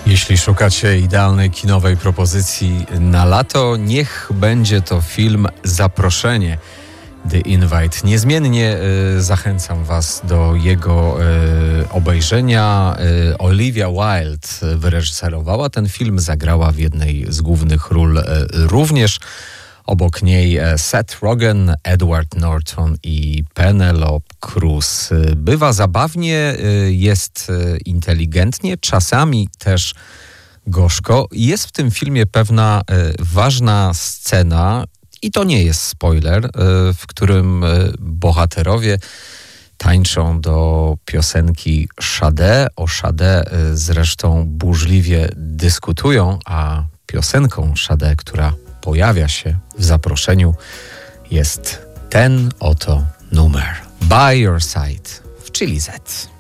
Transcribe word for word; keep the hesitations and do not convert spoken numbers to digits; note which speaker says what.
Speaker 1: Jeśli szukacie idealnej kinowej propozycji na lato, niech będzie to film Zaproszenie, The Invite. Niezmiennie y, zachęcam Was do jego y, obejrzenia. Y, Olivia Wilde wyreżyserowała ten film, zagrała w jednej z głównych ról y, również. Obok niej Seth Rogen, Edward Norton i Penelope Cruz. Bywa zabawnie, jest inteligentnie, czasami też gorzko. Jest w tym filmie pewna ważna scena, i to nie jest spoiler, w którym bohaterowie tańczą do piosenki Sade. O Sade zresztą burzliwie dyskutują, a piosenką Sade, która pojawia się w zaproszeniu, jest ten oto numer. By Your Side w Chili Z.